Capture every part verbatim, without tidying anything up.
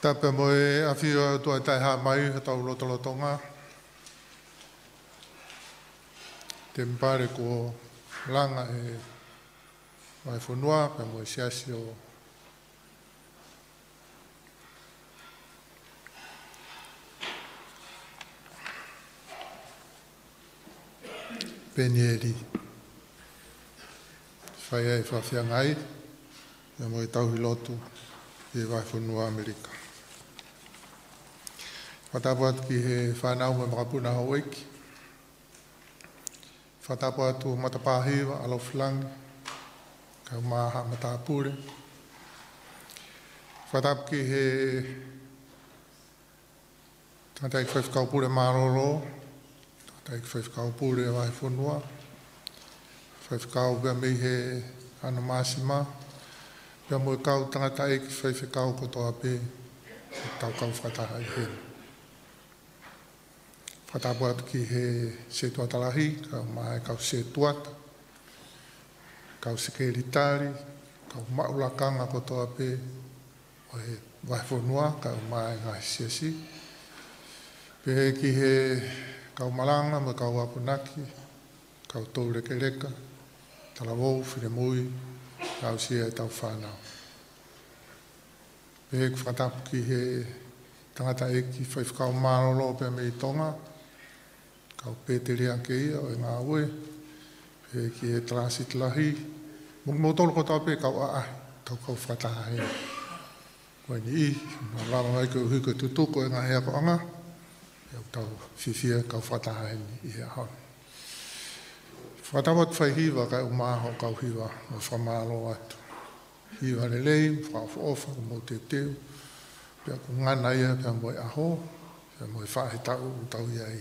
Tāpea mo e awhiwa tua tai ha mai hatau lotolotonga. Te mpare ko langa e mai whanua, pea mo e siasi o Penieri. Whai ai whawhia ngai, pea mo e tauhi lotu e vai whanua Amerika. Whatapu atu ki he whanau me makapuna hau eiki. Whatapu atu matapāhiwa alo flangi, ka maha matapure. Whatapu ki he tata i whaifkau pure maroro, tata i whaifkau pure vai whanua, whaifkau pia mei he ano māsima, pia mo e kau tangata eiki whaifkau kotoa pe, tau kau whataha i he. Whatapu atu ki he se tuatalahi, kau mai kau se tuata, kau sekeritari, kau maulakanga kotoa pe, o he waifonua, kau mai ngai siasi. Pe ki he kau malanga, me kau apunaki, kau tau reke reka, talavou, whiremui, kau sia e tau whanau. Pe ki whatapu ki he tangata eki whaifkau marolo pe me i tonga, kau pētere anke ia o e ngā ue, pe ki e transit lahi. Mung motolo kotoa pe kau aai, tau kau whataha hea. Koe ni i, nā rama mai kau huko tutuko e ngā hea ko anga, e tau whiwhia kau whataha hea i hea hau. Whatawat whai hiwa kai umaho kau hiwa o whamalo atu. Hiwa lelei, whawhaofa, mo te teo, pia ku ngana ia, pia mo e aho, pia mo e whahe tau, tau iai.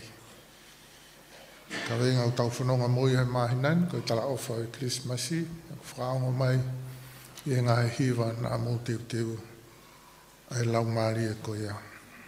Ka wenga o tau whanonga moi hei mahinan, koe tala ofa e Christmasi, whaonga mai, i ngā he hiwa nā mō teo teo, ai lau maari e koe ia.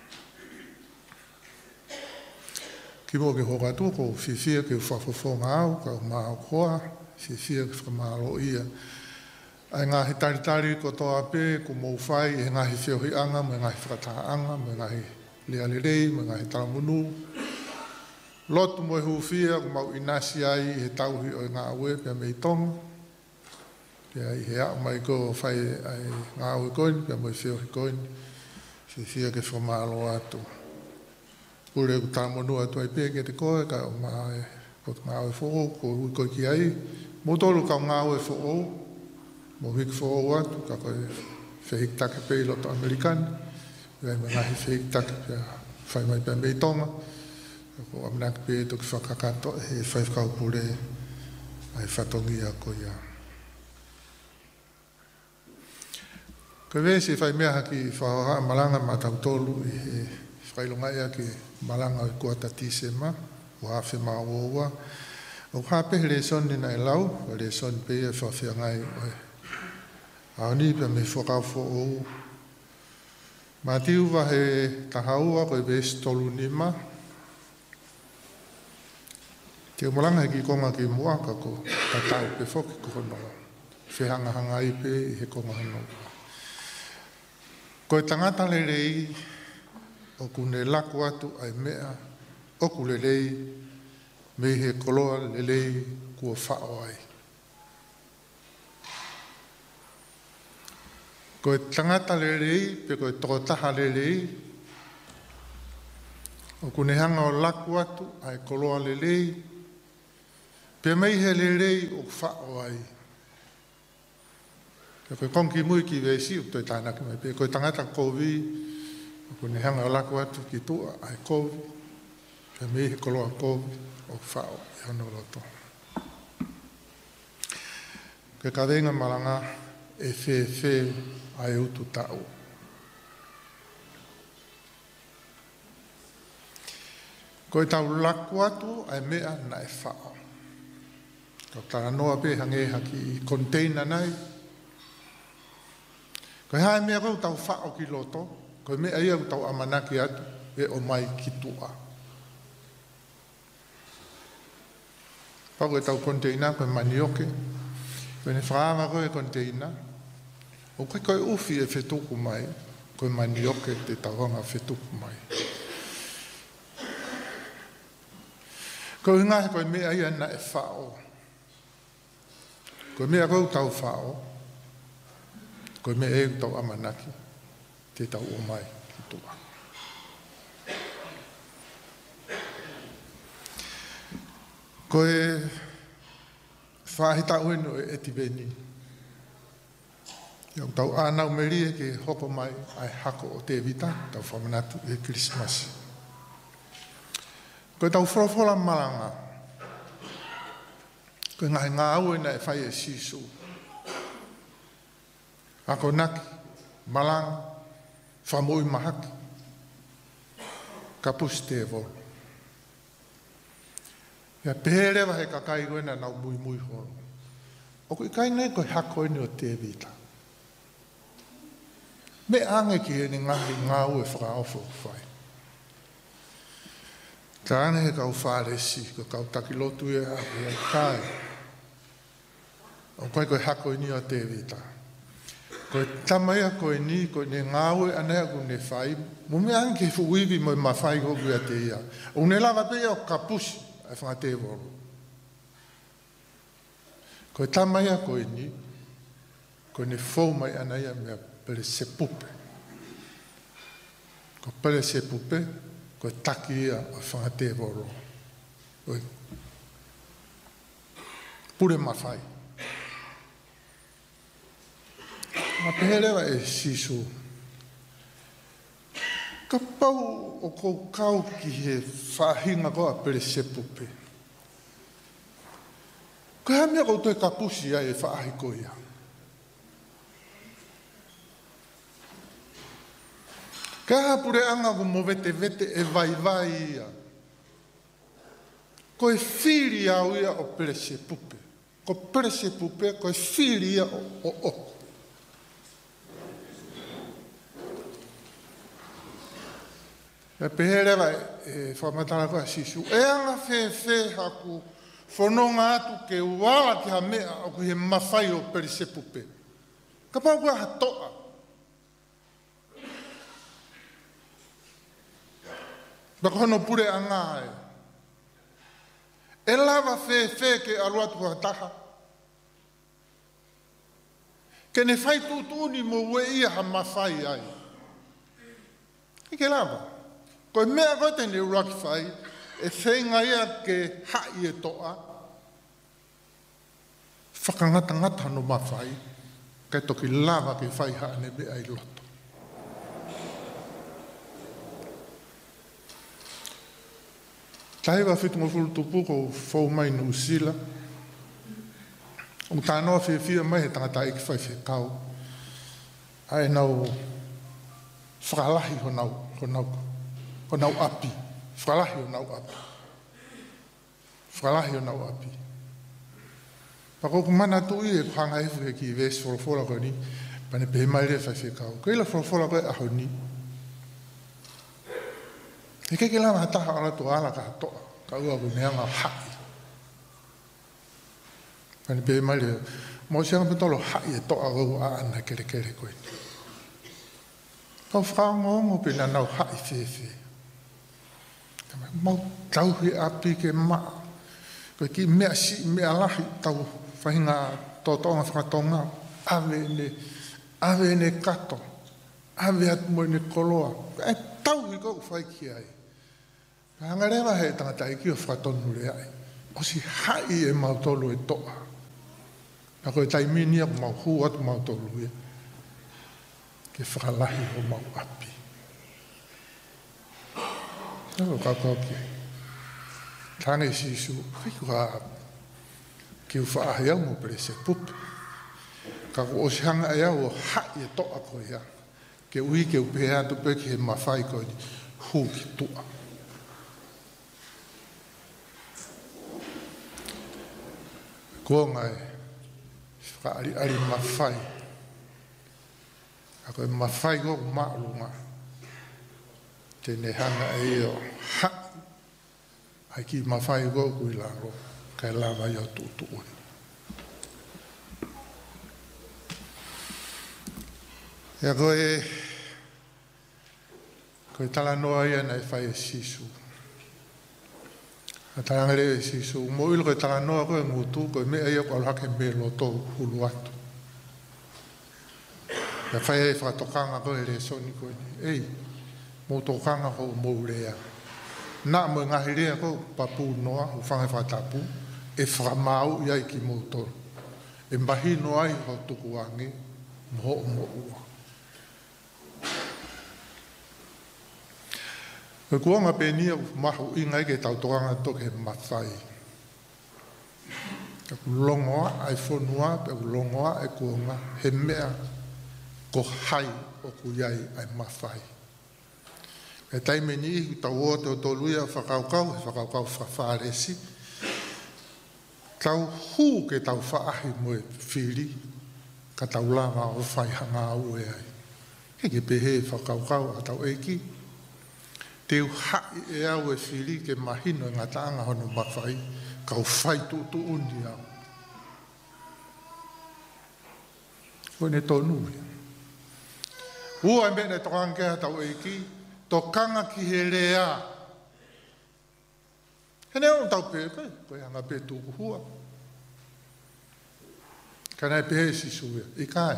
Ki mō ke hoka tu, ko whiwhia ke whawhawhonga au, ka māo koa, whiwhia ke whamaro ia. Ai ngā he taritari ko toa pe, ko mō whai, e ngā he whiohi anga, me ngā he whakataanga, me ngā he lealirei, me ngā he taramunu. Lotu mo e huwhia, ko mau inasi ai, he tauhi o ngā ue, pia me i tonga. Pia i he au mai ko whai ai ngā ue koini, pia mo i whiohi koini. Whiwhia ke whamaro atu. Pure ku taramunu atu ai pēke te koe, ka o ngā e, ko ngā ue who'o, ko hui koe ki ai. Mo tolu ka ngā ue who'o, mo hiki who'o atu, ka koe whehik take pei loto Amerikani. Pia me ngā he whehik take, pia whai mai pia me i tonga. Ko amnak pe to ki whakakato he whaifkau pure ai whatongi a ko ia. Ko vesi whai mea haki whaoha malanga ma tau tolu i he whailunga ia ki malanga o kua tatise ma, o hawhi ma oua. O hape he le soni na e lau, o le soni pe e whawhia ngai o e. Aoni pe me whakau fo ou. Ma tiuwa he tahaua ko e vesi tolu nima, Te umalanga ki konga ki muaka ko tatau pe foki ko hono. Whihanga hanga i pe i he konga hono. Ko e tangata le rei o kune laku atu ai mea o ku le rei me he koloa le rei kua whao ai. Ko e tangata le rei pe ko e tokotaha le rei o kune hanga o laku atu ai koloa le rei pe mei he le rei o whao ai. Ka koe kongi mui ki vesi, o toi tānaki mai pe, koe tangata kovi, o kone hanga o laku atu ki tua ai kovi, pe mei he koloa kovi o whao i hano roto. Ke ka venga malanga e whe whe ai utu tau. Koe tau laku atu ai mea na e whao. Ko tara noa pe hange haki i container nai. Ko hae mea kau tau whao ki loto, ko mea ia tau amanaki atu e o mai ki tua. Pau e tau container koe manioke, koe ne whaanga koe container, o koe koe uwhi e whetuku mai, koe mani oke te tawanga whetupu mai. Ko inga koe mea ia na e whao. Koe mea kou tau whao. Koe mea e tau amanaki. Te tau o mai ki tua. Koe whahita ueno e eti beni. Iau tau ānau merie ke hoko mai ai hako o te vita. Tau whamanatu e Christmas. Koe tau whorofola malanga. Koe ngahi ngā au ena e whai e sisu. Ako naki, malanga, whamui mahaki. Kapus te volo. Ia pērewa he kakai koena nau mui mui horo. O koe kai nei koe hako ene o te vita. Me ange ki he ni ngahi ngā au e whakaofo whai. Ka ane he kau whāresi, ko kau takilotu e hape e kai. O koe koe hako ini o te vita. Koe tamaia koe ni, koe ne ngāue anea ku ne whai. Mume anke fu uivi mo ma whai hoku a te ia. O ne lava pe o kapusi, e whanga te voro. Koe tamaia koe ni, koe ne fau mai anea mea pele se pupe. Ko pele se pupe, koe taki ia o whanga te voro. Koe pure ma whai. Ma peherewa e sisu. Ka pau o kou kau ki he whahinga koa pere se pupe. Ko hea mea kou toi kapusi ai e whaahi ko ia. Ka ha pure anga ko mo vete vete e vai vai ia. Ko e whiri au ia o pere se pupe. Ko pere se pupe, ko e whiri ia o o o. E peherewa e whamatara koa sisu. E anga whe whe haku whanonga atu ke uala ki ha mea o ku he mawhai o peri se pupe. Ka pau kua ha toa. Bako hono pure anga e. E lava whe whe ke aluatu kua taha. Ke ne whai tūtuni mo ue ia ha mawhai ai. Ike lava. Koe mea koe tene uraki whai, e whenga ia ke hai e toa, whakangata ngata no mawhai, kai toki lava ke whai haane mea i loto. Taiwa whitunga fulu tupu ko whau mai no usila, o tānoa whiawhia mai he tangata eki whai whekau, ai nau whakalahi ho nau, ho nau. O nau api. Whalahi o nau api. Whalahi o nau api. Pako ku mana tui e kuhanga efu he ki ves whorofora koe ni, pane pehe mai rea whai whekau. Koe ila whorofora koe aho ni. E keke lama hataha ala to ala ka hatoa, ka ua ku neanga hai. Pane pehe mai rea, mo sianga petolo hai e toa gau a ana kere kere koe ni. Kau whaongo pe na nau hai whewhe. Mau tauhi api ke maa. Koe ki mea si, mea lahi tau whahinga tōtonga whakatonga. Awe ne, awe ne kato. Awe atu mo ne koloa. E tauhi kou whai ki ai. Hanga rewa he tangata e ki o whakatonu re ai. O si hai e mautolu e toa. Na koe taimini aku mau hu atu mautolu e. Ke whakalahi o mau api. Nau kakao ki. Tāne sisu, whiku haa. Ki u whaahi au mo pere se pupi. Kako o si hanga e au o hai e toa ko ia. Ke ui ke upe atu pe ki he mawhai ko ni hu ki tua. Ko ngai, whaari ari mawhai. Ako e mawhai ko maalunga. Tene hanga e o ha. Ai ki mawhai ko kui laro. Kai lava i o tutu ui. E ako e Ko tala noa ia na fai sisu. Tala ngere sisu mo il ko tala noa ko ngutu ko me ia ko hake me loto hulu atu. Ya fai e whakatokanga ko ele soni ko ni. Ei, mo tokanga ko mo rea. Na mo ngahi rea ko papu noa u whangai whakatapu e whakamau iai ki mo toro. E mbahi noa i ho tuku angi mo mo ua. Ko kuanga penia mahu inga ke tau toanga toke mawhai. Ka kulongoa ai whonua, ka kulongoa e kuanga he mea ko hai o kuyai ai mawhai. E taime ni ihu tau o te o toluia whakaukau, e whakaukau whawharesi. Tau hu ke tau whaahi mo e whiri, ka tau langa o whai hanga au e ai. He ke pehe whakaukau a tau eiki. Te hai e au e whiri ke mahino ngā taanga hono mawhai, ka u whai tu tu undi au. Koe ne tonu ia. Ua e mene tokangkea tau eiki, tokanga ki he rea. He neo tau pepe, koe hanga pe tuku hua. Ka nei pehe si suia, i kai.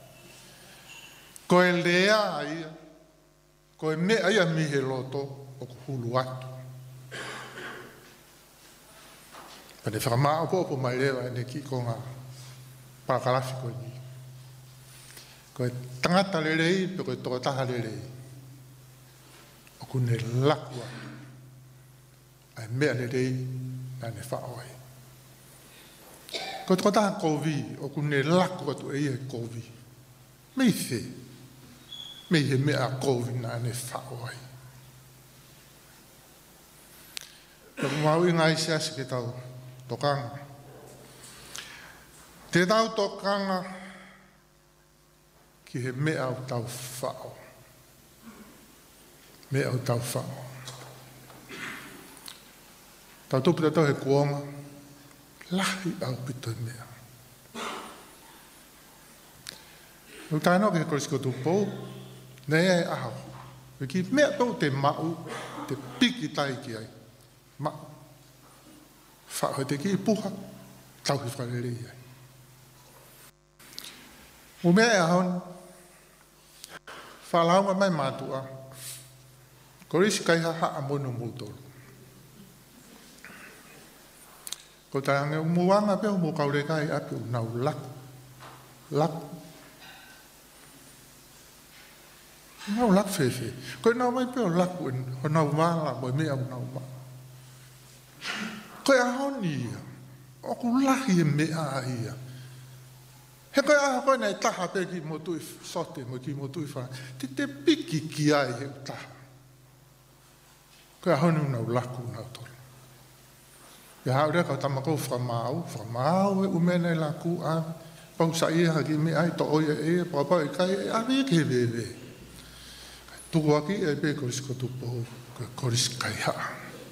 Koe rea ia, koe mea ia mihe loto o ku hulu atu. Pane whakamao po po mai rewa ene ki ko ngā pakalafi koe ni. Koe tangata lerei, pe koe tokotaha lerei. O ku ne lakua. Ai mea lerei, na ne whaoai. Koe tokotaha kovi, o ku ne lakua tu e e kovi. Mei the. Mei he mea kovi na ne whaoai. Ka kumau i ngā isi asi ke tau tokanga. Te tau tokanga, ki he mea o tau whao. Mea o tau whao. Tau tupita tau he kuonga, lahi au pito e mea. Nau tāno ke he korisiko tupou, nei e aho. Ki mea tau te mau, te piki tai ki ai. Mau. Whao he te ki puha, tau hi whakarei ai. O mea e ahon, whalaunga mai mātua, korisi kai haha a mono mūtoro. Ko tānge o muanga peo mō kaure kai api o nau laku. Laku. Nau laku whewhe. Ko nau mai peo laku o nau māla mo mea o nau māla. Ko e ahon ia, o ku lahi e mea ia. He koe aha koe nei taha pe ki mo tui sote mo ki mo tui whana. Te te piki ki ai he taha. Koe ahonu nau laku nau toro. Ia haurea kau tamakou whamau, whamau e umene laku a pau sa ia haki me ai to oia e, pau pau e kai e awe ke wewe. Tuku aki e pe korisiko tupo, koe korisiko kai haa.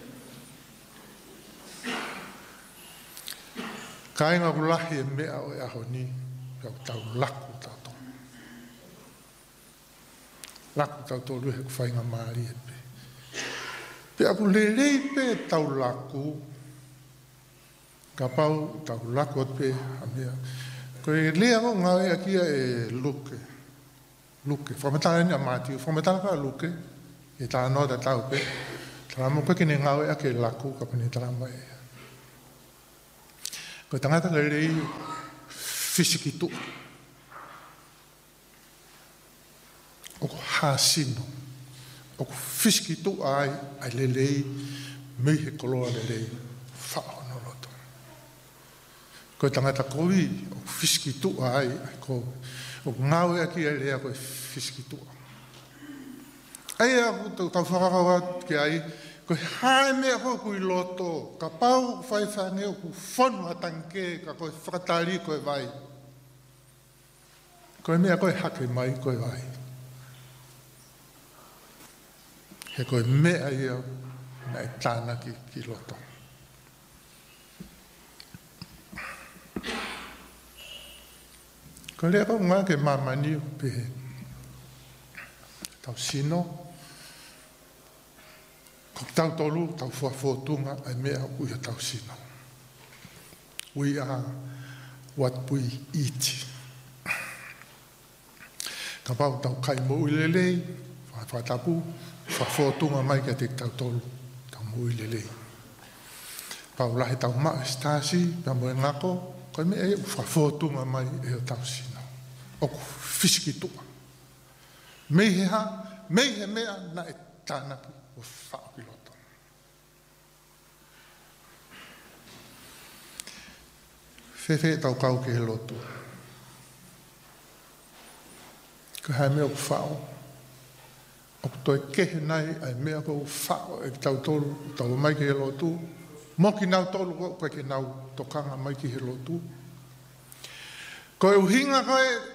Kai ngā kulahi e mea o e aho ni, Kau tau laku tau tō. Laku tau tō luhe ku whainga maari e pe. Pe aku lelei pe tau laku. Ka pau tau laku at pe a mea. Ko e lea mo ngā ea kia e luke. Luke. Whametala ni a mātiu. Whametala ka luke. E tā noa ta tau pe. Tala mo peke ne ngā ea ke laku ka pane tala mai ea. Ko tangata lelei fisiki tu. O ko hasino. O ko fisiki tu ai, ai lelei, mei he koloa lelei, whaono loto. Ko tangata kovi, o ko fisiki tu ai, ai ko, o ko ngāwe aki ai lea koe fisiki tu. Ai a tau tau whakakawa ki ai, ko hae mea ko kui loto, ka pau whai whange o ku whonu hatanke, ka koe whakatari koe vai. Koe mea koe hake mai koe vai. He koe mea ia nei tāna ki, ki loto. Ko lea ko ngā ke mamani o pehe. Tau sino, tau tolu, tau whawhotunga, ai mea ui a tau sino. We are what we eat. Ka pau tau kai mo ulelei, whatapu, whawhotunga mai ka te tau tolu, tau mo ulelei. Pau lahi tau maa stasi, pia mo e ngako, kai me e whawhotunga mai e o tau sino. Oku fisiki tua. Mei he ha, mei he mea na e tānaki o whaapiloto. Whewhe tau kau ke he loto. Ka hai mea o whao. O toi kehe nei ai mea ko whao e tau tolu, tau mai ke he loto. Moki nau tolu ko koe ke nau tokanga mai ke he loto. Ko e uhinga koe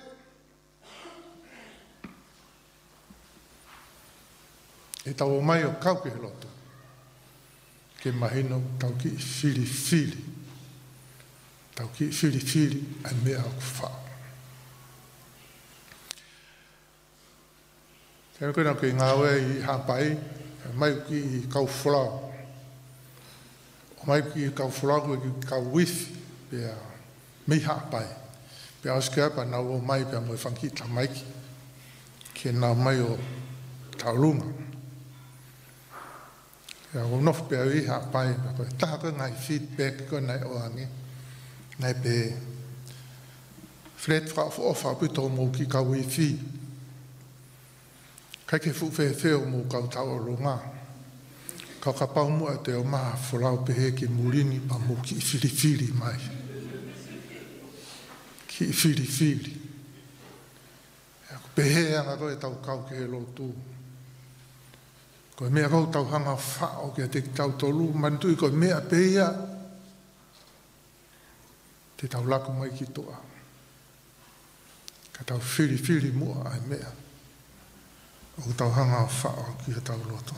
e tau o mai o kau ke he loto. Ke mahino tau ki whiri whiri. Tau ki whiri whiri ai mea o whao. Kena koe nau ke ngāwe i hapai, mai ki i kau whulau. O mai ki i kau whulau koe ki kau wifi, pia mi hapai. Pia auskea pa nau o mai pia moe whanki ta maiki. Ke nau mai o taurunga. Ia o nofu pia i hapai, pia koe taha koe ngai feedback koe nai o ange. Nai pe flet fra o wha pito mo ki kau wifi. Kai ke fu fe fe o mo kau tau o runga. Kau ka pau mua te o maha whulau pehe ki murini pa mo ki whiri whiri mai. Ki whiri whiri. Pehe anga koe tau kau ke he lotu. Koe mea kau tau hanga whao ke te tau tolu. Mantui koe mea peia. Te tau laku mai ki toa. Ka tau whiri whiri mua ai mea. O tau hanga whao ki he tau loto.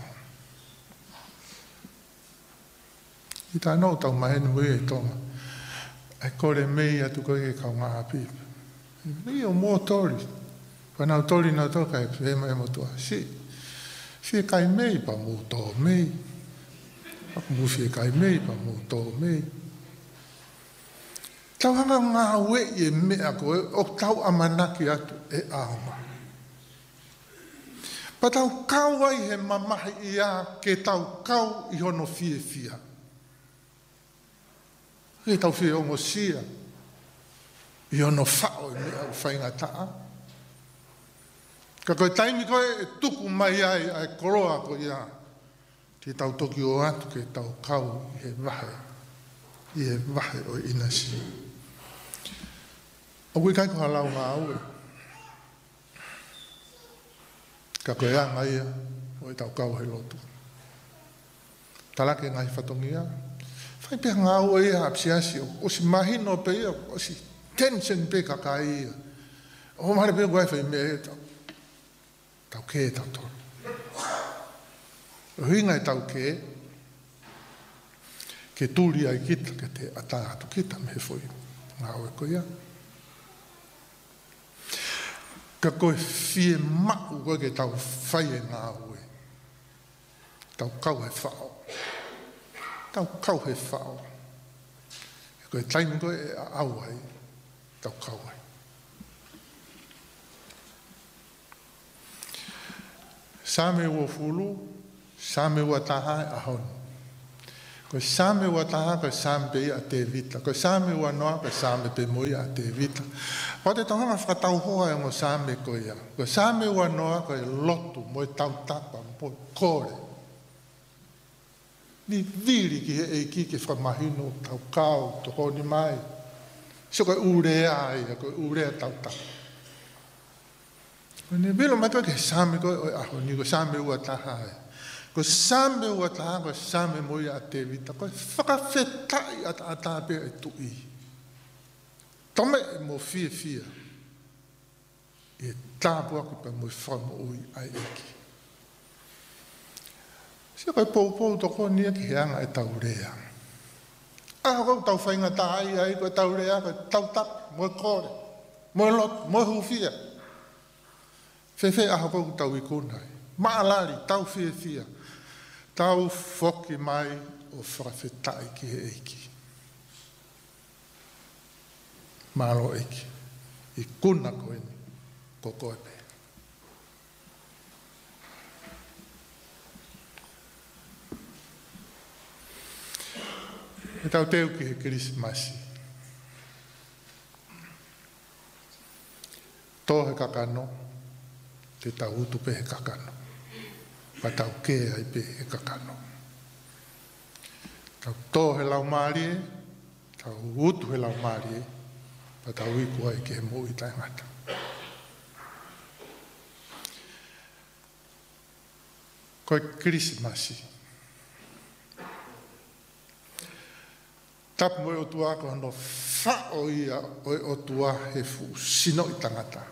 I tā nō tau mahenu mui e tonga. E kore mei atu koe ke kau ngā pipa. Ni o mō tori. Whanau tori nā toka e pēma e motua. Si. Si e kai mei pa mō tō mei. Aku muwhi e kai mei pa mō tō mei. Tau hanga ngā ue i e mea koe. O tau amanaki atu e aonga. Pa tau kau ai he mamahi ia ke tau kau i hono fie fia. He tau fie ongo sia. I hono whao i mea u whainga taa. Ka koe taimi koe e tuku mai ai ai koroa ko ia. Te tau toki o atu ke tau kau i he wahe. I he wahe o inasi. O kui kai ko halau ngā ue. Ka koe a ngai a, o e tau kau he lotu. Talake ngai whatongia. Whai pia ngā ua ia apsiasi, o si mahino pe ia, o si tension pe kakai ia. O mahare pe guai whai mea e tau. Tau ke e tau tonu. O hinga e tau ke, ke tūri ai kita, ke te ata atu kita me he fwoi. Ngā ua ko ia. Ka koe fie maku koe ke tau whai e ngā ue. Tau kau he whao. Tau kau he whao. E koe taimi koe e au ai. Tau kau ai. Sāme ua fulu, sāme ua taha e ahonu. Koe sāme ua taha, koe sāme pe ia te vita. Koe sāme ua noa, koe sāme pe mo ia te vita. Koe te tauhanga whakatau hoa e ngo sāme koe ia. Koe sāme ua noa, koe lotu, mo e tau tapa, mo e kore. Ni viri ki he eiki ke whamahino, tau kau, to honi mai. So koe urea ai, koe urea tau tapa. Koe ne melo mai koe ke sāme koe oi ahoni, koe sāme ua taha e. Ko same ua taha, ko same moi a te vita, ko whakawhetai a ta tāpe e tui. Tome e mo fia fia. E tāpua ki pa mo whamo ui ai eki. Sia koe pou pou toko nia ki heanga e tau rea. Ah, ko tau whainga tā ai ai, koe tau rea, koe tau tap, mo e kore, mo e lot, mo e hufia. Whewhe aha ko tau i konai. Maalari, tau fia fia. Tau foki mai o whakawhetai ki he eiki. Malo eiki. I kuna koeni ko koe pe. E tau teu ki he Krismasi. Tō he kakano, te tau utu pe he kakano. Pa tau ke ai pe he kakano. Tau tō he lau maarie, tau utu he lau maarie, pa tau iku ai ki he mui tai ngata. Koe Krismasi. Tapu mo e o tua ko no whao ia o e o tua he fu sino i tangata.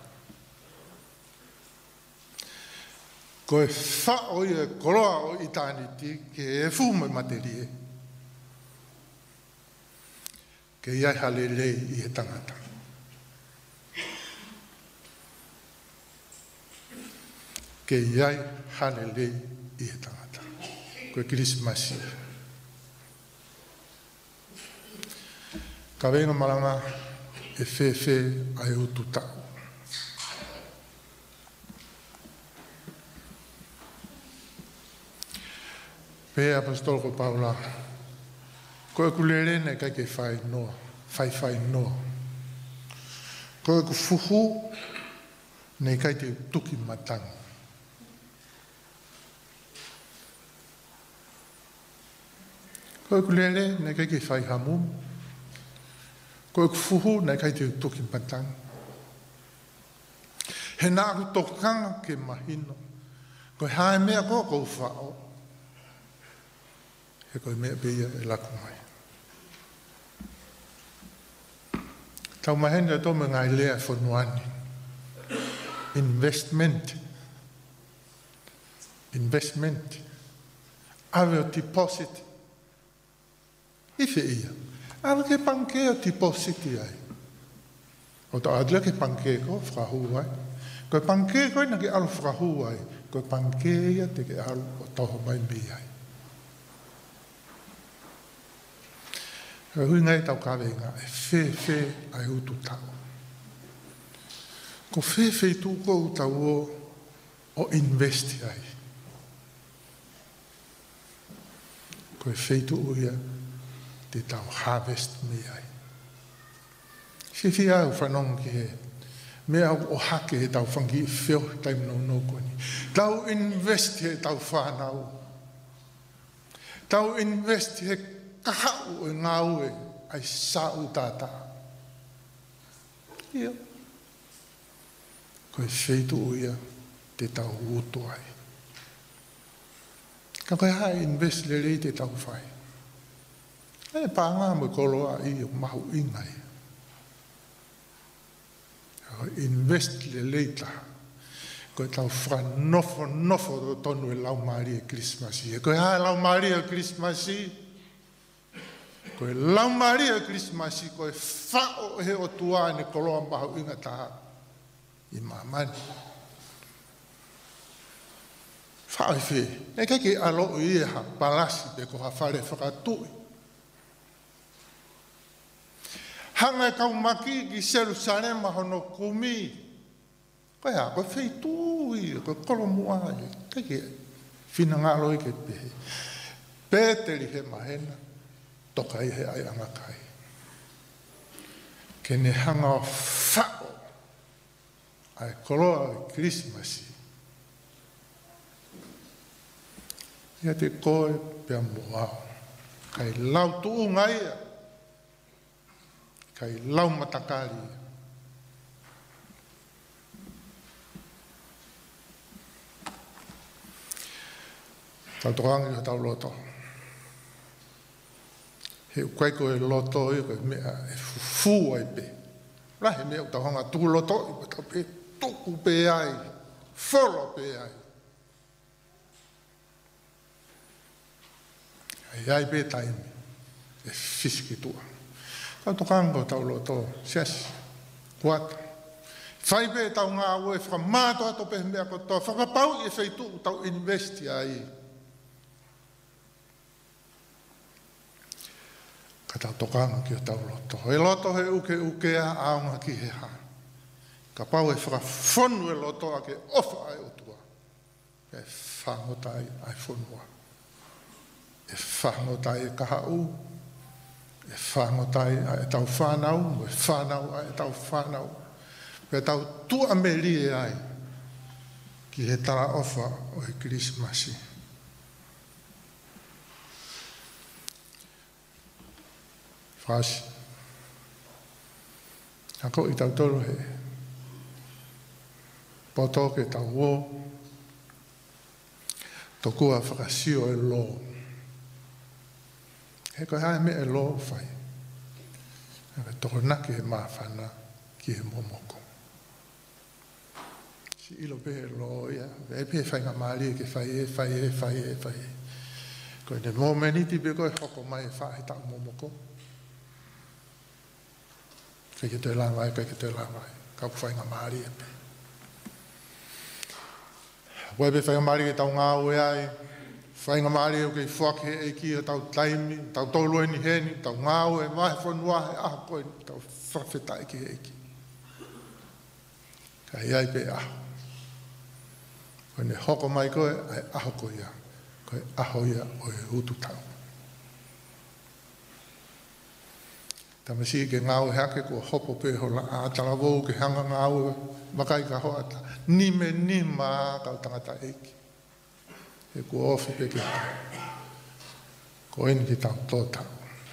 Ko e whao ia koroa o i tāniti ke e fu mai materie. Ke iai hale lei i he tangata. Ke iai hale lei i he tangata. Ko e Krismasi. Ka venga malanga e whewhe ai utu tau. Pe apostolo Paula, koe kulere ne kai ke whai noa, whai whai noa. Koe ku fuhu ne kai te tuki matangi. Koe kulere ne kai ke whai hamu. Koe ku fuhu nei kai te toki pantang. He nā ku tokanga ke mahino. Koe hae mea koe kou whao. He koe mea beia e laku mai. Tau mahene a tome ngai lea whanuani. Investment. Investment. Awe o deposit. Ife ia. Awe ke panke o depositi ai. O ta adla ke panke ko whahu ai. Koe panke koe na ke alu whahu ai. Koe panke ia te ke alu o toho mai mi ai. Koe hui ngai tau kawe ngā e whe whe ai utu tau. Ko whe whe tu ko utau o o investi ai. Koe whe tu uia te tau harvest me ai. Se fi au whanong ki he, me au o hake he tau whangi whio taim no no koni. Tau invest he tau whanau. Tau invest he kahau e ngau e ai sa u tata. Ia. Koe wheitu uia te tau uto ai. Ka koe hae invest le rei te tau whai. E pāngā mo koloa i o mahu ingai. Invest le leita. Koe tau wha nofo nofo do tonu e lau maari e Krismasi. E koe hae lau maari e Krismasi. Koe lau maari e Krismasi. Koe whao he o tua ne koloa mahu inga taha. I mamani. Whao i whi. E kake alo i e ha palasi pe ko ha whare whakatui. Hanga kau maki ki Jerusalem hono kumi. Koe ha, koe whei tui, koe kolo muai. Kai ke whina ngalo i ke pehe. Pēteri he mahena, toka i he ai angakai. Ke ne hanga o whao. Ai koloa i Krismasi. Ia te koe pia moao. Kai lau tuu ngaia. Kai lau matakari. Tau tokangi o tau loto. He ukai ko e loto i koe mea e fufu ai pe. Rahe mea u tau hanga tuku loto i koe tau pe tuku pe ai. Folo pe ai. Ai ai pe taimi. E fiski tua. Tau tokango tau loto, siasi, kuata. Whai pe tau ngā ue, whakamāto ato pe mea kotoa, whakapau i whaitu tau investi ai. ka tau tokanga ki o tau loto. E loto he uke uke a aunga ki he ha. Ka pau e whakafonu e loto a ke ofa ai utua. E whangotai ai whonua. E whangotai e kahau. E whangotai ai tau whanau. E whanau ai tau whanau. Pe tau tua meri e ai. Ki he tara ofa o he Krismasi. Whasi. Ako i tau toro he. Poto ke tau o. Tokua whakasio e lo. He koe hae me e lo whai. He toko naki he mawhana ki he momoko. Si ilo pe e lo ia. E pe whai ngā maari ke whai e, whai e, whai e, whai e. Koe ne mō meniti pe koe hoko mai e whahe tau momoko. Kai ke te lawai, kai ke te lawai. Kau whai ngā maari e pe. Wai pe whai ngā maari e tau ngā ue ai. Whai ngā maari e kei whake e ki e tau taimi, tau tolu e ni heni, tau ngā ue, mahe whanua e aha koe, tau whawheta e ki e ki. Kai ai pe aho. Koe ne hoko mai koe, ai aho koe ia. Koe aho ia o e utu tau. Tamasi ke ngāu hake kua hopo pe ho la ātala wou ke hanga ngāu makai ka ho ata. Ni me ni mā kau tangata eiki. He kua ofi pe ke tau. Ko eni ki tau tō tau.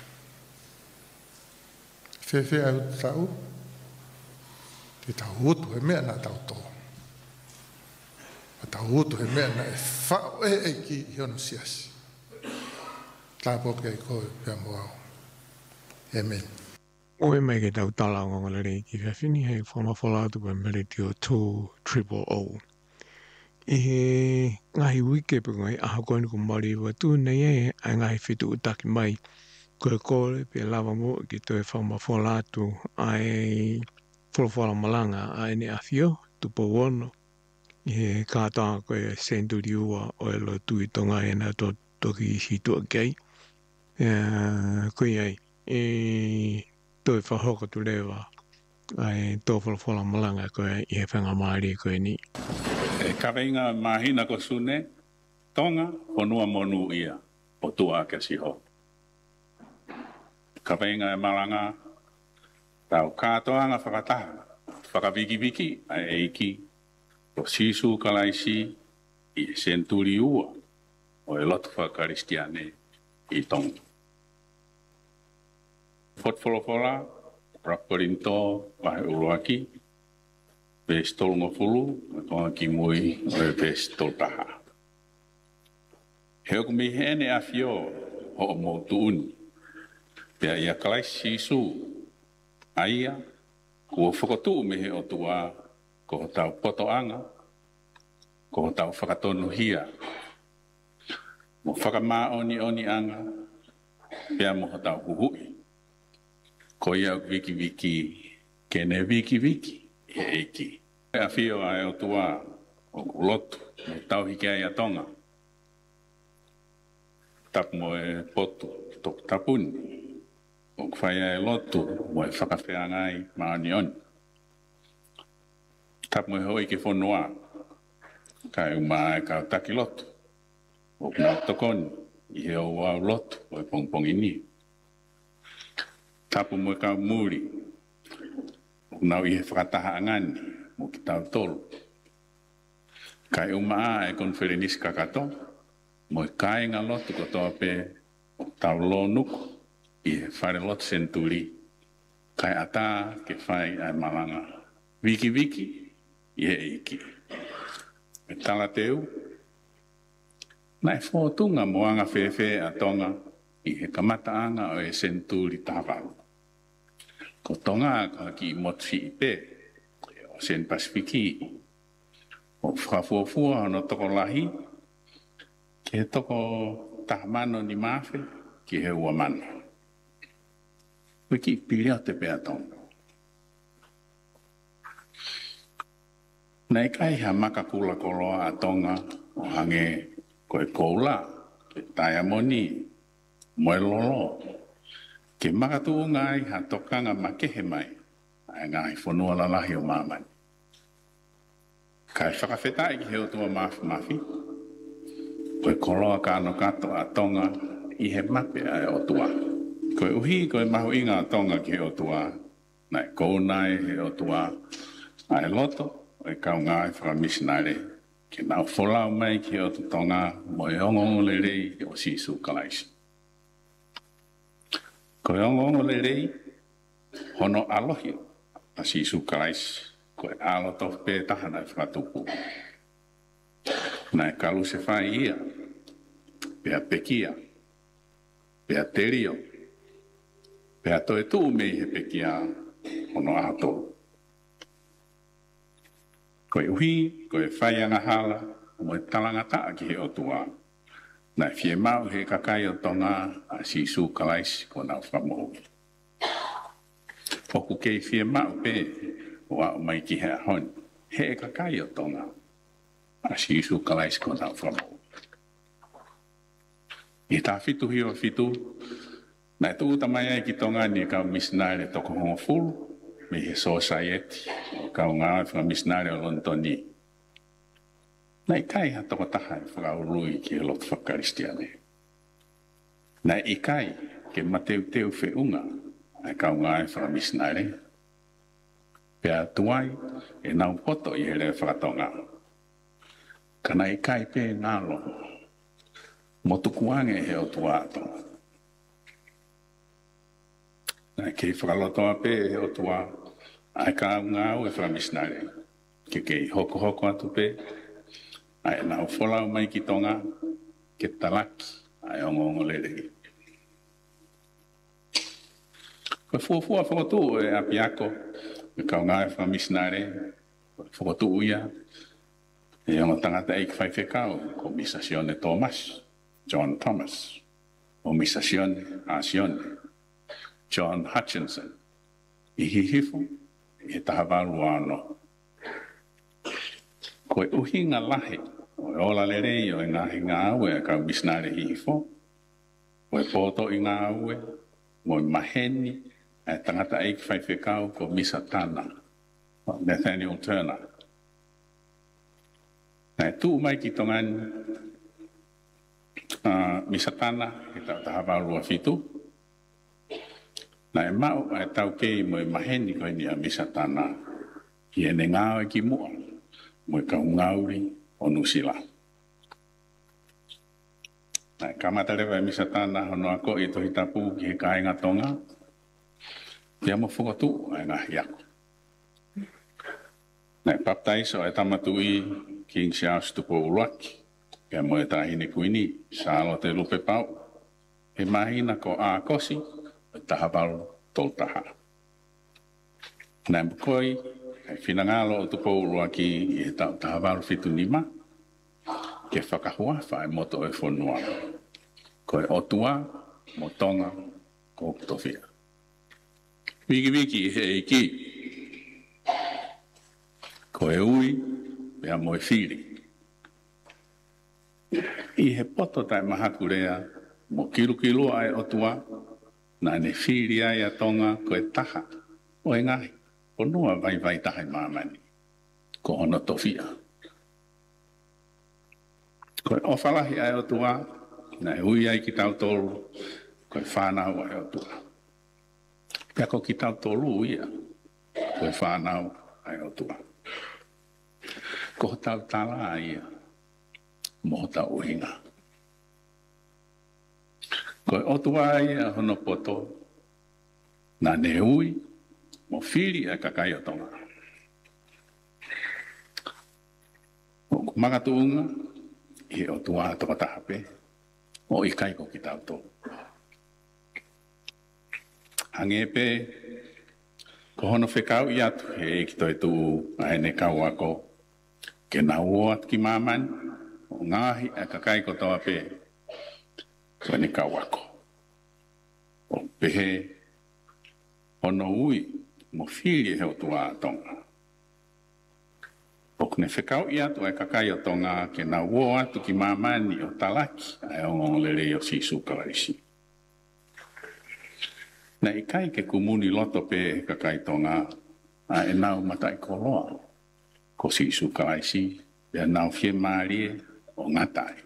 Whewhe au tau. Ki tau utu he mea nā tau tō. Tau utu he mea nā e whao e eiki i ono siasi. Tāpo ke koe pia moau. Amen. Oe mai ke tau tala o ngongalere ki whiwhini hei whamawhala atu pa mere tio two triple O. I he ngahi wike pe ngai aha koe ni ko mari wa tu nei e ai ngahi whitu utaki mai. Koe kore pe lava mo ki toi whamawhala atu ai wholawhala malanga ai ne awhio tupo wono. I he kātaa koe senduri ua o e lo tui tonga e na to toki si tua kei. Koe ai. E toi whahoka tu lewa ai tō whalawhala malanga koe i he whanga maari koe ni. E kawinga mahina ko sune, tonga honua monu ia o tua ke siho. Kawinga e malanga, tau kātoanga whakataha, whakawiki wiki a eiki, o sisu kalaisi i senturi ua o e lotu whakaristiane i tonga. Fotfolofola, raporinto, wahe uruaki, pe stol ngofulu, toa ki mui, o pe stol taha. Heo kumi hene a fio, ho o mo tuuni, pe ia kalai sisu, aia, kua whakotu mehe o tua, ko tau potoanga, ko tau whakatonu hia, mo whakamā oni oni anga, pe mo tau huhui. Ko ia wiki wiki, kene wiki wiki, e eiki. E a whio a e o tua, o lotu, o tau hiki ai a tonga. Tapu mo e potu, tok tapuni. O kwhai ai lotu, mo e whakawhea ngai maani oni. Tapu mo e hoi ki whonua, kai uma e ka taki lotu. O kuna tokoni, i he o wau lotu, o e pongpongi ni. Tapu mo ka muri, nau i he whakataha angani, mo ki tau tolu. Kai umaa e konferenis kakato, mo e kāinga lotu kotoa pe o tau lo nuku, i he whare lotu senturi, kai ata ke whai ai malanga. Wiki wiki, i he iki. Me tala teu, nai whotunga moanga whewhe a tonga, i he kamataanga o e senturi tāwaru. Ko tonga ka ki motfi ipe, o sen Pasifiki, o whafuafua no toko lahi, ke toko tahamano ni mawhi, ki he ua mano. Wiki pilia te pea tonga. Nei kai ha makakula koloa a tonga, o hange koe koula, ke taia moni, moe lolo, Ke makatu ngai ha tokanga makehe mai. Ai ngai whanua lalahi o mamani. Kai whakawhetai ki heo tua mafi mafi. Koe koloa ka ano kato a tonga i he mape ai o tua. Koe uhi koe mahu inga a tonga ki heo tua. Nai kounai heo tua. Ai loto, e kau ngai whakamisinare. Ke nau wholau mai ki heo tonga mo e ongongo le rei o sisu kalaisi. Koe ongongo le rei, hono alohi a sisu kalaisi. Koe alo tof pe tahana e whakatupu. Nai kalu se whai ia, pea pekia, pea terio, pea toe tuu mei he pekia hono ato. Koe uhi, koe whai anga hala, mo e talangata ki he o tua. Nai fie mau he kakai o tonga a sisu kalaisi ko nau whamohu. Hoku kei fie mau pe, o a mai ki he ahoni. He e kakai o tonga. A sisu kalaisi ko nau whamohu. I tā fitu hi o fitu. Nai tū tamai ai ki tonga ni kau misinare toko hongo fulu. Me he society. O kau ngā whanga misinare o Lontoni. Nai kai ha toko taha e whakaurui ki he lotu whakaristiane. Nai i kai ke mateu teu whe unga. Ai kau ngā e whanga misinare. Pea tuai e nau poto i hele whakatonga. Kana i kai pe ngalo. Motukuange he o tuato. Nai kei whakalotoa pe he o tua. Ai ka ngau e whakamisinare. Ke kei hoko hoko atu pe. Ai nau wholau mai ki tonga. Ke talaki. Ai ongo lerei. Koe fuafua whakatu e apiako. Me kau ngā e whakamisinare. Whakatu uia. E ongo tangata eik whai whekau. Ko Misasione Thomas. John Thomas. O Misasione Asione. John Hutchinson. I hihifu. I tahawaru ano. Koe uhi ngā lahe. O e ola le rei o e ngahi ngā aue a kau misinare hihifo. O e poto i ngā aue. Mo i maheni. E tangata eik whai whekau ko Misatana. Nathaniel Turner. Nai tū mai ki tongani. Uh, Misatana, e tau tahawaru a fitu. Nai mau e tau kei mo e maheni koe ni a Misatana. I e ne ngāo e ki mua. Mo e kau ngauri o Nusila. Nai kamata rewa e Misatana hono ako i tohi tapu ki he kāinga tonga. Pia mo whakatu e ngahi ako. Nai baptaiso e tamatu i King Charles Tupo Uruaki. Pia mo e tahine kuini, sālo te lupe pau. He mahina ko a kosi, e tahawaru toltaha. Nai mukoi, e whinangalo o Tupo Uruaki i e tau tahawaru fitu nima. Ke whakahua whae moto e whonua. Ko e otua, mo tonga, ko kutowhia. Wiki wiki he iki. Ko e ui, pia mo e whiri. I he poto tai mahaku rea, mo kiru kiru ai otua, na ne whiri ai a tonga ko e taha, o e ngahi, o nua vai vai taha i mamani, ko ono towhia. Ko e ofalahi ai otua, na e ui ai ki tau tolu, ko e whanau ai otua. Pia ko ki tau tolu ia, ko e whanau ai otua. Ko tau tala ia, mo tau uhinga. Ko e otua ia hono poto, na ne ui, mo whiri e kakai o tonga. O kumagatuunga, i otua toka tahape, o i kai ko ki tau tolu. Hangepe, ko hono whekau i atu, he ki toi tu aene kau ako, ke na uat ki mamani, o ngahi a kakai ko toa pe, ko ne kau ako. O pehe, hono ui, mo whiri he o tua tonga. O kune whekau i atu e kakai o tonga, ke na uo atu ki mamani o talaki, ai o ngongolere o sisu kawarisi. Na i kai ke kumuni loto pe ka kai tonga a e nau matai koloa. Ko si isu kalaisi, e nau fie maarie o ngatai.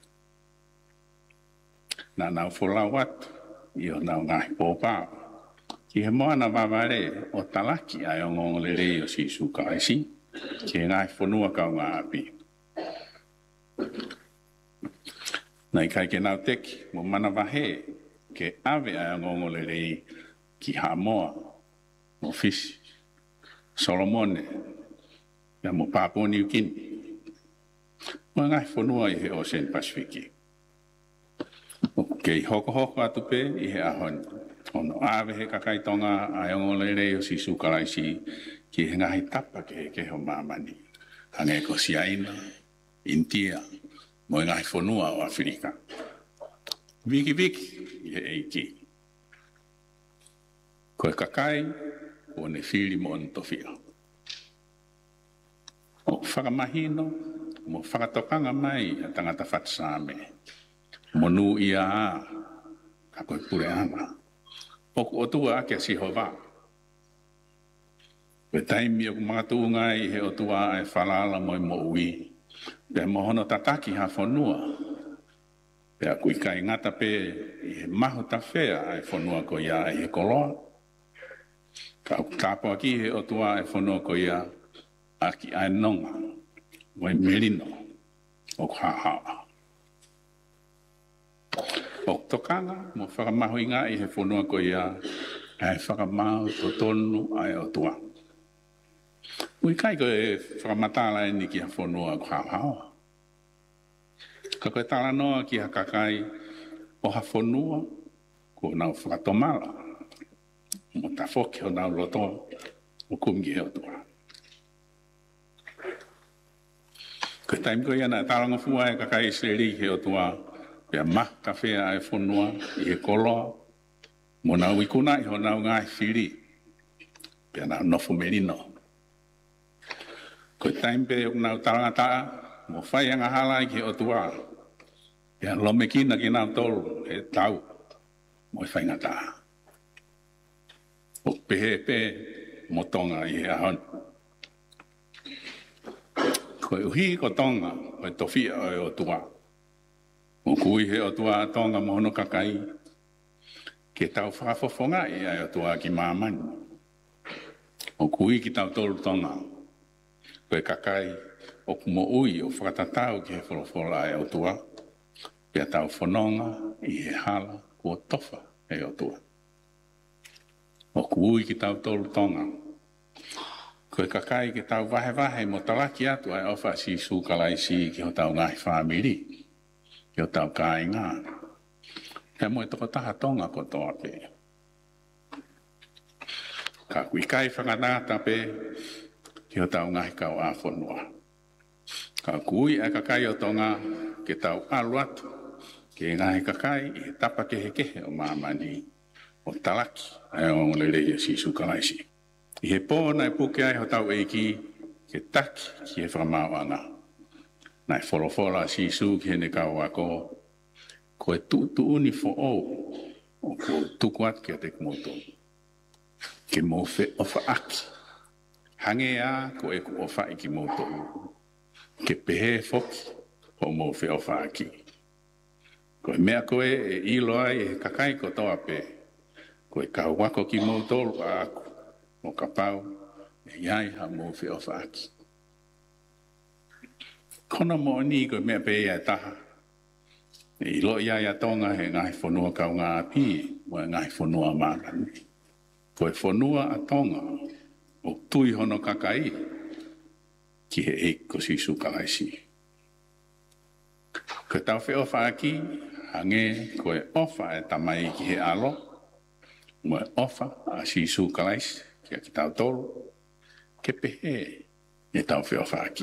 Na nau folau atu, i o nau ngahi pōpāo. Ki he moana waware o talaki ai o ngongolere o si isu kalaisi, ki he ngahi whanua kau ngā api. Na i kai ke nau teki, mo mana wahe, ke ave ai o ngongolere ki Hamoa, mo Fisi, Solomone, ia mo Papua New Guinea. Mo ngai whanua i he Ocean Pacific. Kei hoko hoko atu pe i he ahon. Ono ave he kakaitonga ai ngolere o si sukalaisi ki he ngahi tapa ke he keho mamani. Hange ko Siaina, India, mo ngai whanua o Afrika. Viki viki i he eiki. Ko e kakai, ko ne whiri mo ntofia. O whakamahino, mo whakatokanga mai a tangata whatsame. Mo nu ia a, ka koe pure ana. O ku otua ake a sihova. Pe taimi o ku mga tuunga i he otua ai whalala mo i mo ui. Pe mohono tataki ha whanua. Pe a kui kai ngata pe i he maho ta whea ai whanua ko ia i he koloa. Ka au tāpo aki he otua ai whanua ko ia aki ai nonga. Mo i merino o ku hahawa. O tokanga, mo whakamaho i ngā i he whanua ko ia ai whakamaho to tonu ai o tua. Ui kai ko e whakamatala e ni ki ha whanua ko hahawa. Ka koe tala noa ki ha kakai o ha whanua ko nau whakatomala. Mo ta whoki o nau loto o kumgi he o tua. Ko taim ko ia na talanga fua e kakai i seri he o tua. Pea mah ka whea e whanua i he koloa. Mo nau ikuna i ho nau ngai whiri. Pea nau nofo merino. Ko taim pe o nau tarangataa, mo whai anga hala i ki o tua. Pea lome kina ki nau tolu e tau. Mo i whai ngataa. O pehe pe mo tonga i he ahon. Ko uhi ko tonga o e tofia o tua. O kui he o tua tonga mohono kakai. Ke tau whakafofonga i ai o tua ki mamani. O kui ki tau tolu tonga. Koe kakai o kumo ui o whakatatau ki he wholofola ai o tua. Pea tau whanonga i he hala kua tofa e o tua. O kui ki tau tolu tonga. Koe kakai ki tau wahe wahe mo talaki atu ai ofa si sukalaisi ki ho tau ngahi whamiri. Ki o tau kai ngā. Hea mo e toko taha tonga ko toa pe. Ka kui kai whakanata pe ki o tau ngahi kau a whanua. Ka kui e kakai o tonga ki tau alu atu. Ki ngahi kakai i tapa kehe kehe o mamani o talaki ai o ngolere i si sukalaisi. I he pōna e puke ai ho tau eiki ke taki ki he whamauanga. Nai wholofola si su ki hene kau ako, ko e tu tu uni fo o, o ko tuku at ki a te kumoto. Ke mo fe ofa aki. Hange a ko e ku ofa i ki moto. Ke pehe foki, o mo fe ofa aki. Ko e mea koe e ilo ai e kakai ko toa pe. Ko e kau wako ki moto a aku. Mo kapau, e iai ha mo fe ofa aki. Kona mo ni ko mea pe ia taha. E ilo ia ia tonga he ngai whanua kau ngā api, mo e ngai whanua mārani. Ko e whanua a tonga, o tui hono kakai, ki he e ko si sukalaisi. Ko tau whi ofa aki, hange ko e ofa e tamai ki he alo, mo e ofa a si sukalaisi, ki a ki tau tolu, ke pehe e tau whi ofa aki.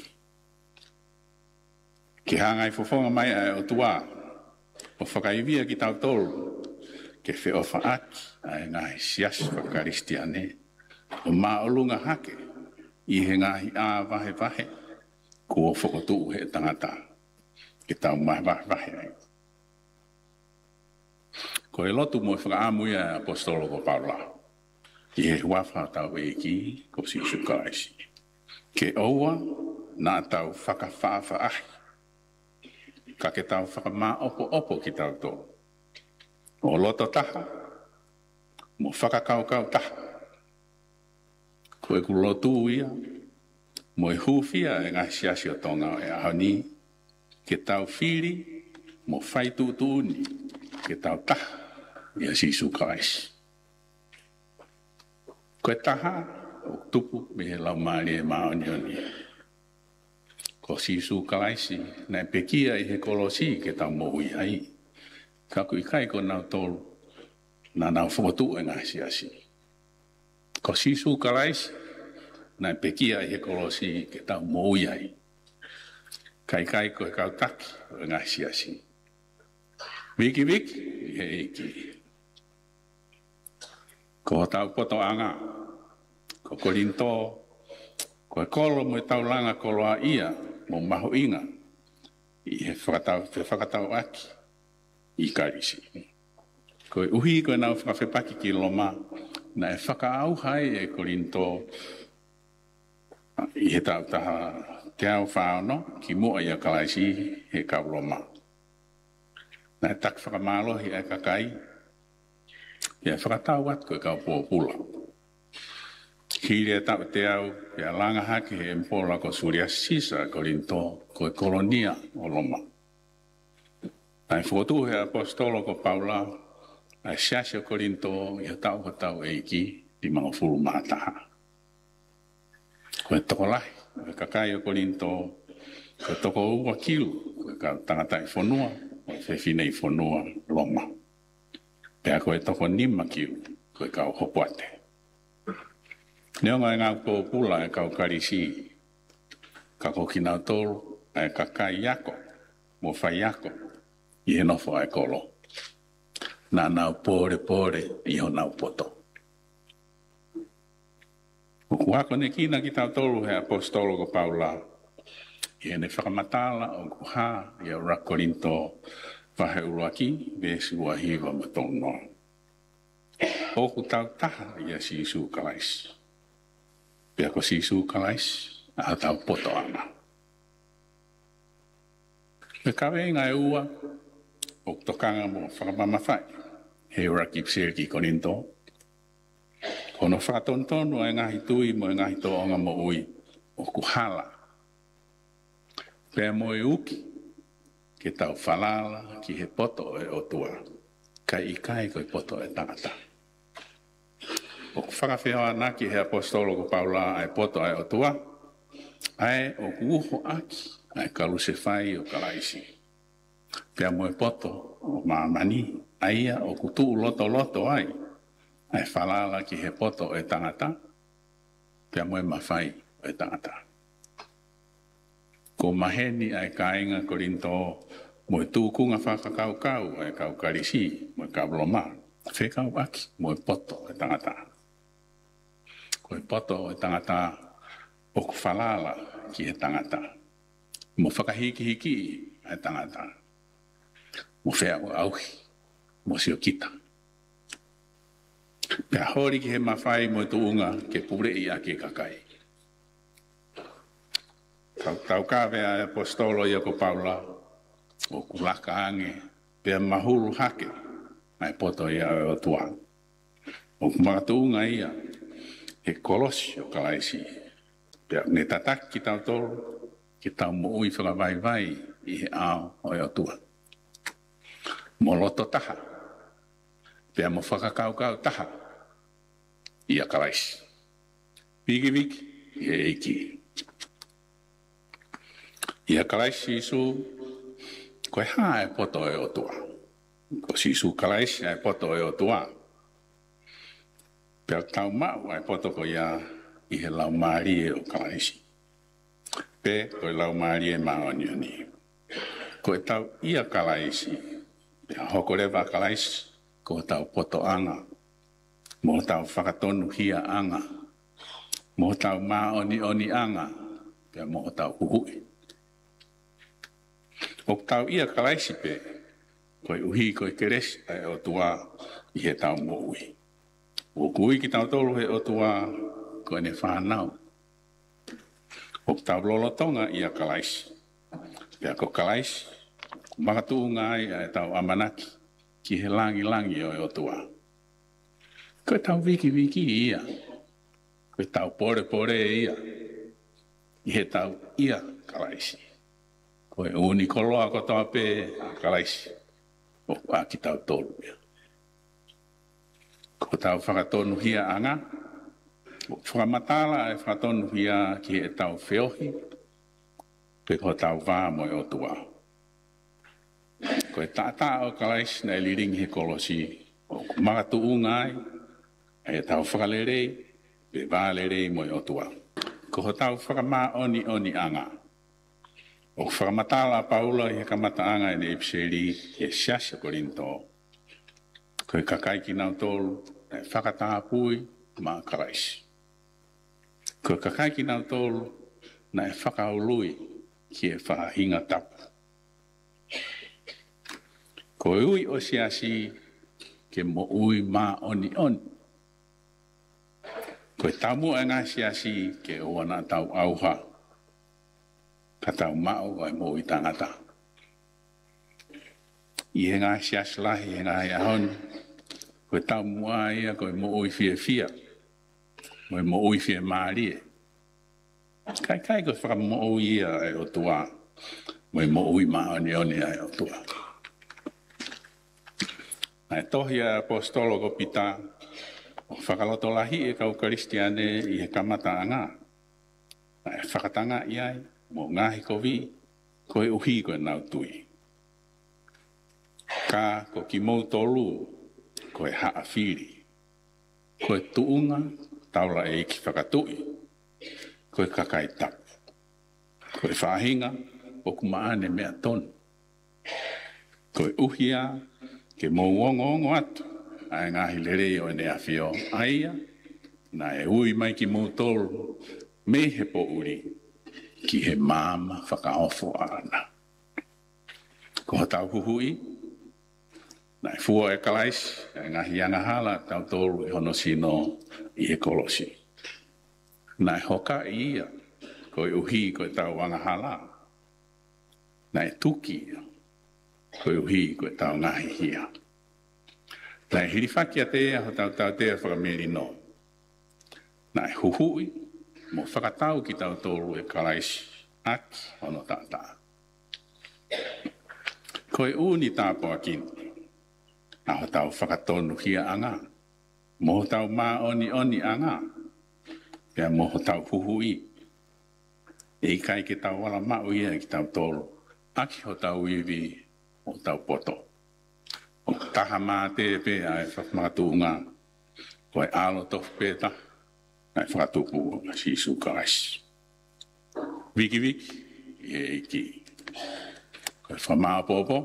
Ki hangai fofonga mai ai o tua, o whakaivia ki tau tolu, ke whi ofa aki ai ngai sias whakaristiane, o maolunga hake, i he ngahi a vahe vahe, kua whakotu he tangata, ki tau mai vahe vahe ai. Ko e lotu mo whakaamui ai apostolo ko Paula. I he wafa tau e ki ko si sukaisi. Ke oua na tau whakawhaafa ahi. Ka ke tau whakamā opo opo ki tau tō. O loto taha, mo whakakaukau taha. Koe ku lotu ia, mo e hūwhia e ngā siasi o tonga e ahoni, ke tau whiri, mo whaitu tūni, ke tau taha, ia sisu kaisi. Koe taha, o tupu me he lau maari e maoni oni. Ko sisu kaisi, na e pekia i he kolosi ke tau mohui ai. Ka kui kai ko nau tolu, na nau whotu e ngā siasi. Ko sisu kaisi, na e pekia i he kolosi ke tau mohui ai. Kai kai ko e kau taki e ngā siasi. Wiki wiki, i he iki. Ko tau poto anga, ko kolinto, ko e kolo mo e tau langa koloa ia, mo maho inga, i he whakatau, te whakatau aki, i karisi. Ko e uhi ko e nau whakawhepaki ki loma, na e whakaau hai e kolinto, i he tau taha te au whaono, ki mua i a kalaisi he kau loma. Na e tak whakamalohi e kakai, i a whakatau at ko e kau pōpula. Kiri e tau te au, i a langa haki he mpola ko Surya Sisa kolinto, ko e kolonia o loma. Na e whotu he apostolo ko Paula, a e siasio kolinto, i a tau ko tau e iki, di mga furu mātaha. Ko e tokolahi, ko e kakai o kolinto, ko e toko ua kilu, ko e kau tangata i whanua, ko e whewhine i whanua loma. Pea ko e toko nima kilu, ko e kau hopuate. Neo ngai ngā pōpula e kau karisi, ka ko ki nau tolu, e kakai yako, mo whai yako, i he nofo e kolo. Nā nau pōre pōre, i ho nau poto. O kuako ne kina ki tau tolu he apostolo ko Paula, i he ne whakamatala o kuha, i a rakorinto, whahe uruaki, vesi ua hiwa matongo. O ku tau taha i a sisu kalaisi. Pea ko sisu kalaisi, a tau poto ana. Me kawe ngai ua, o tokanga mo whakamamawhai, he uraki psir ki koninto. Kono whakatontonu e ngahi tui mo e ngahi toonga mo ui, o kuhala. Pea mo e uki, ke tau whalala ki he poto e otua, kai i kai ko i poto e tangata. O whakawhiawa naki he apostolo ko Paula ai poto ai otua, ai o kuuho aki, ai kalu se whai o kalaisi. Pea mo e poto o mamani, aia o kutu loto loto ai, ai whalala ki he poto e tangata, pea mo e mawhai o e tangata. Ko maheni ai kāinga korinto, mo e tūkunga whakakau kau ai kau karisi, mo e kau loma, whekau aki, mo e poto e tangata. Ko e poto e tangata o ku whalala ki e tangata. Mo whakahiki hiki e tangata. Mo whea o auhi, mo sio kita. Pea hori ki he mawhai mo e tuunga ke pure i a ke kakai. Tau, tau kāwea e apostolo i a ko Paula, o ku laka ange, pea mahuru hake, ai poto i a o tua. O ku mga tuunga ia, he kolosi o kalaisi. Pea ne tatak ki tau tolu, ki tau mo ui whakawai vai i he ao o e otua. Mo loto taha, pea mo whakakaukau taha i a kalaisi. Wiki wiki, i he iki. I a kalaisi isu, koe haa e poto e otua. Ko si isu kalaisi e poto e otua. Pea tau mau ai poto ko ia i he lau maari e o kalaisi. Pe koe lau maari e maoni oni. Koe tau ia kalaisi, pea hoko rewa kalaisi, ko tau poto anga, mo tau whakatonu hia anga, mo tau maoni oni anga, pea mo tau huhui. O tau ia kalaisi pe, koe uhi koe keresi ai o tua i he tau mo ui. O kui ki tau tolu he o tua ko ene whanau. O tau lolotonga i a kalaisi. Pea ko kalaisi, makatu ngai e tau amanaki ki he langi langi o e o tua. Ko tau wiki wiki ia. Ko tau pore pore ia. I he tau ia kalaisi. Ko e uni koloa ko tau pe kalaisi. O a ki tau tolu ia. Ko tau whakatonu hia anga. O whakamatala e whakatonu hia ki e tau whiohi. Pe ko tau wā mo e o tua. Ko e tātā o kalaisi na e liringi he kolosi. O makatu ungai. E tau whakalerei. Pe wālerei mo e o tua. Ko ho tau whakamā oni oni anga. O whakamatala paula i he kamata anga e ne ipseri he siasya korinto. Ko e kakai ki nau tolu, e whakataha pui, mā karaisi. Ko e kakai ki nau tolu, na e whakaului ki e whahinga tapu. Ko e ui o siasi, ke mo ui mā oni oni. Ko e tamu e ngā siasi, ke o ana tau auha. Ka tau mau ai mo i tangata. I he ngā siasi lahi, he ngā iahoni. Ko e tau mua ia, ko e mo ui fia fia. Mo e mo ui fia maarie. Kai kai ko whaka mo ui ia ai o tua. Mo e mo ui maoni oni ai o tua. Ai tohi a apostolo ko pita. O whakaloto lahi e kau karistiane i he kamata anga. Ai whakatanga iai. Mo ngahi ko vi, ko e uhi ko e nau tui. Ka ko ki mou tolu, ko e haa whiri. Ko e tuunga, taula e iki whakatui. Ko e kakai tapu. Ko e whahinga, o kumaane mea tonu. Ko e uhia, ke mou ongo ongo atu. Ai ngahi lerei o e nea whio aia, na e ui mai ki mou tolu, me he po uri. Ki he māma whakaofo ana. Ko tau huhui, nai fua e kalaisi, e ngahi anga hala tau tolu i hono sino i e kolosi. Nai hoka i ia, ko i uhi ko i tau anga hala. Nai tuki ia, ko i uhi ko i tau ngahi hia. Nai hirifaki a te ea ho tau tau te whakamiri no. Nai huhui, mo whakatau ki tau tolu e kalaisi aki ono tātā. Ko e uni tāpo a kini. Aho tau whakatonu hia anga. Moho tau mā oni oni anga. Pea moho tau huhui. E kai ke tau wala mau ia ki tau tolu. Aki ho tau iwi o tau poto. O taha mā te pe ai whakmatu ngā. Ko e alo tofu pēta. Ai whakatupu na Sisu Karaisi. Wiki wiki, e iki. Koe whamā popo.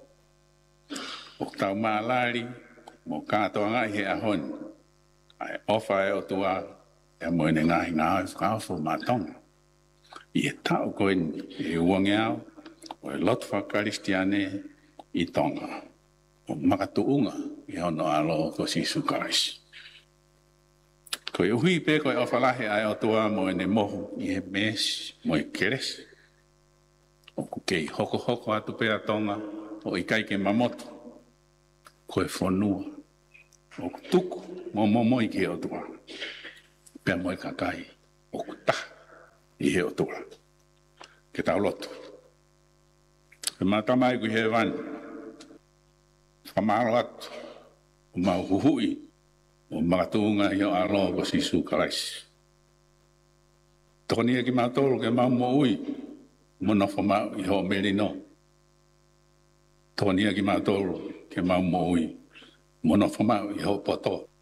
O tau mā lari, mo kātoa ngai he ahoni. Ai ofa e o tua, e moene ngahi ngāi whakawho mā tonga. I e tau koe e uange au, o e lotu whakaristiane i tonga. O makatuunga, i hono alo ko Sisu Karaisi. Ko e uhi pe ko e ofalahe ai o tua mo e ne mohu i he mesi, mo e keresi. O ku kei hoko hoko atu pe a tonga, o i kai ke mamoto. Ko e whanua. O ku tuku, mo mo mo i ke o tua. Pea mo e kakai, o ku taha i he o tua. Ke tau lotu. Ke mātamai ku he wani. Whamaro atu, o mau huhui. O makatunga i o alo ko Sisu Karaisi. Toko nia ki mātoro ke mau mo ui, mo nofo mau i ho meri no. Toko nia ki mātoro ke mau mo ui, mo nofo mau i ho poto.